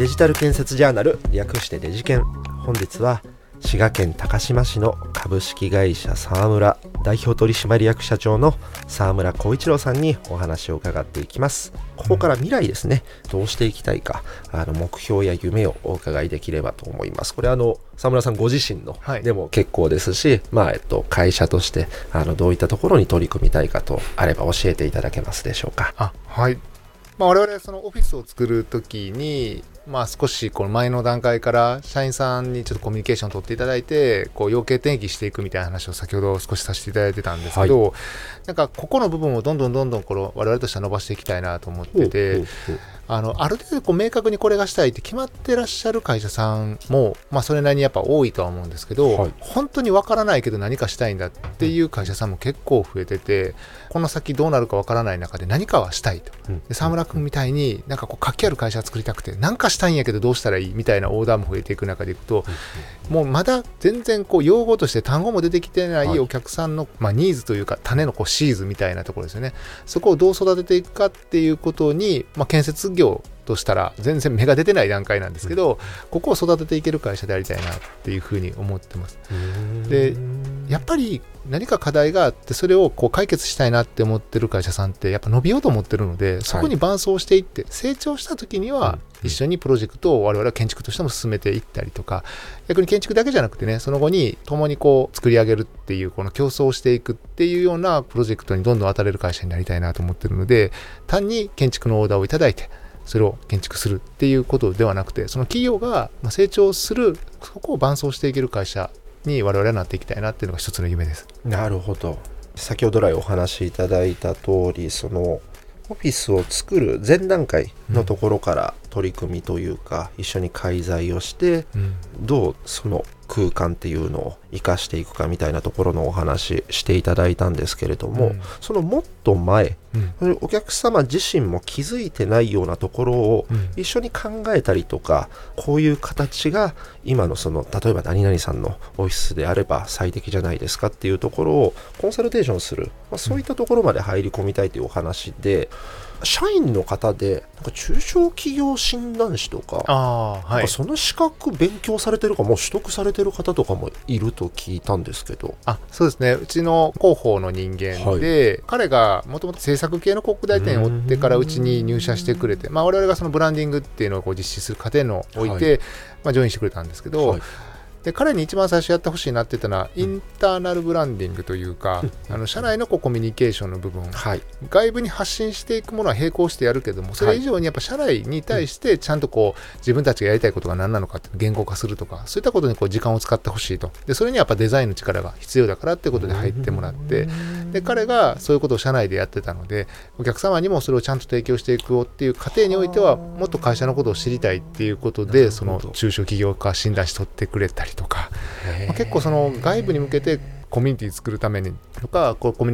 デジタル建設ジャーナル、略してデジケン。本日は滋賀県高島市の株式会社沢村代表取締役社長の沢村光一郎さんにお話を伺っていきます。ここから未来ですね、どうしていきたいか、目標や夢をお伺いできればと思います。これ沢村さんご自身のでも結構ですし、会社としてどういったところに取り組みたいかとあれば教えていただけますでしょうか。 はい。我々そのオフィスを作るときに、少しこの前の段階から社員さんにちょっとコミュニケーションを取っていただいて、要件転記していくみたいな話を先ほど少しさせていただいてたんですけど、なんかここの部分をどんどん我々としては伸ばしていきたいなと思ってて、ある程度明確にこれがしたいって決まってらっしゃる会社さんも、それなりにやっぱ多いとは思うんですけど、本当にわからないけど何かしたいんだっていう会社さんも結構増えてて、この先どうなるかわからない中で何かはしたいと。で沢村君みたいになんか活気ある会社を作りたくて、何かしたいんやけどどうしたらいいみたいなオーダーも増えていく中でいくと、もうまだ全然用語として単語も出てきてないお客さんの、ニーズというか種のシーズみたいなところですよね。そこをどう育てていくかっていうことに、建設業としたら全然芽が出てない段階なんですけど、ここを育てていける会社でありたいなっていうふうに思ってます。でやっぱり何か課題があってそれを解決したいなって思ってる会社さんってやっぱ伸びようと思ってるので、そこに伴走していって成長した時には一緒にプロジェクトを我々は建築としても進めていったりとか、逆に建築だけじゃなくてね、その後に共に作り上げるっていうこの競争をしていくっていうようなプロジェクトにどんどん当たれる会社になりたいなと思ってるので、単に建築のオーダーをいただいてそれを建築するっていうことではなくて、その企業が成長する、そこを伴走していける会社に我々はなっていきたいなっていうのが一つの夢です。 なるほど。先ほど来お話しいただいた通り、そのオフィスを作る前段階のところから取り組みというか、一緒に介在をして、どうその空間っていうのを生かしていくかみたいなところのお話していただいたんですけれども、そのもっと前、お客様自身も気づいてないようなところを一緒に考えたりとか、こういう形が今の例えば何々さんのオフィスであれば最適じゃないですかっていうところをコンサルテーションする、そういったところまで入り込みたいというお話で、社員の方でなんか中小企業診断士とか、なんかその資格勉強されてるかもう取得されてる方とかもいると聞いたんですけど。 そうですね。うちの広報の人間で、彼がもともと制作系の広告代理店を追ってからうちに入社してくれて、我々がそのブランディングっていうのを実施する過程において、ジョインしてくれたんですけど、で彼に一番最初やってほしいなって言ったのはインターナルブランディングというか、社内のコミュニケーションの部分、外部に発信していくものは並行してやるけども、それ以上にやっぱ社内に対してちゃんと自分たちがやりたいことが何なのかって言語化するとか、そういったことに時間を使ってほしいと。でそれにはやっぱデザインの力が必要だからってことで入ってもらって、で彼がそういうことを社内でやってたので、お客様にもそれをちゃんと提供していくっていう過程においてはもっと会社のことを知りたいっていうことで、その中小企業家診断士取ってくれたりとか、結構その外部に向けてコミュニティ作るためにとか、コミュニ